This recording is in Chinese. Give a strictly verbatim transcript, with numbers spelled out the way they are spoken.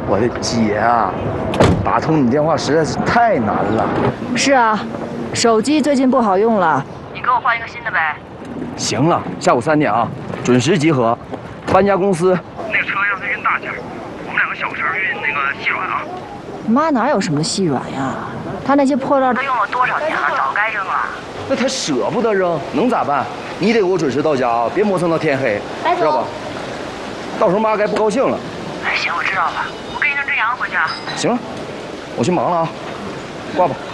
我的姐啊，打通你电话实在是太难了。 是啊，手机最近不好用了，你给我换一个新的呗。 行了，下午三点啊，准时集合。搬家公司那个车让他运大件，我们两个小车运那个细软啊。 妈哪有什么细软呀？他那些破烂都用了多少年了，早该扔了。 那他舍不得扔，能咋办？你得给我准时到家啊，别磨蹭到天黑，知道吧？到时候妈该不高兴了。 哎，行，我知道了，我跟你跟只羊回去啊。 行了，我去忙了啊，挂吧。